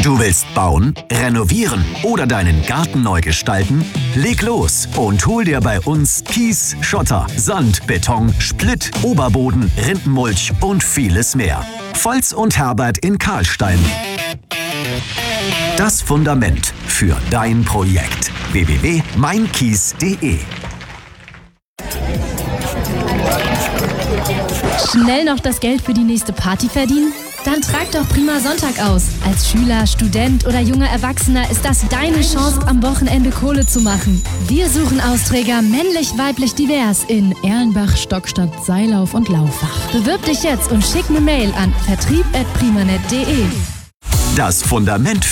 Du willst bauen, renovieren oder deinen Garten neu gestalten? Leg los und hol dir bei uns Kies, Schotter, Sand, Beton, Splitt, Oberboden, Rindenmulch und vieles mehr. Volz und Herbert in Karlstein. Das Fundament für dein Projekt. www.meinkies.de. Schnell noch das Geld für die nächste Party verdienen? Dann trag doch Prima Sonntag aus. Als Schüler, Student oder junger Erwachsener ist das deine Chance, am Wochenende Kohle zu machen. Wir suchen Austräger männlich, weiblich, divers in Erlenbach, Stockstadt, Seilauf und Laufach. Bewirb dich jetzt und schick eine Mail an vertrieb@primanet.de. Das Fundament